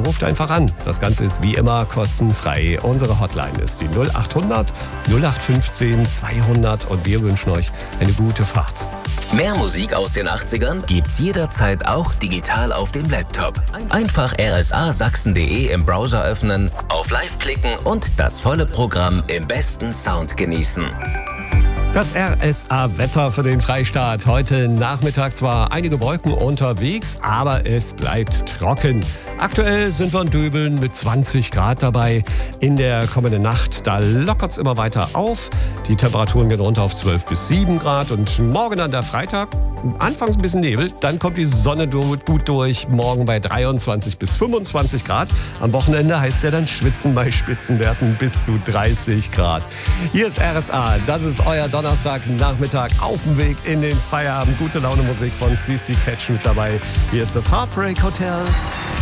ruft einfach an. Das Ganze ist wie immer kostenfrei. Unsere Hotline ist die 0800 0815 200 und wir wünschen euch eine gute Fahrt. Mehr Musik aus den 80ern gibt's jederzeit auch digital auf dem Laptop. Einfach rsasachsen.de im Browser öffnen, auf Live klicken und das volle Programm im besten Sound genießen. Das RSA-Wetter für den Freistaat. Heute Nachmittag zwar einige Wolken unterwegs, aber es bleibt trocken. Aktuell sind wir in Döbeln mit 20 Grad dabei. In der kommenden Nacht, da lockert es immer weiter auf. Die Temperaturen gehen runter auf 12 bis 7 Grad. Und morgen dann der Freitag, anfangs ein bisschen Nebel, dann kommt die Sonne gut durch. Morgen bei 23 bis 25 Grad. Am Wochenende heißt es ja dann schwitzen bei Spitzenwerten bis zu 30 Grad. Hier ist RSA, das ist euer Donnerstagnachmittag auf dem Weg in den Feierabend. Gute Laune Musik von CC Catch mit dabei. Hier ist das Heartbreak Hotel.